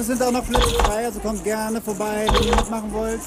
sind auch noch Plätze frei, also kommt gerne vorbei, wenn ihr mitmachen wollt.